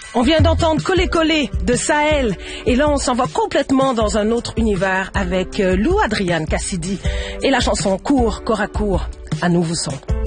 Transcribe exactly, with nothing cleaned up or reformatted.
On vient d'entendre Coller Coller de Sahel. Et là, on s'en va complètement dans un autre univers avec Lou Adrian Cassidy et la chanson Cours, corps à court. À nous vous son.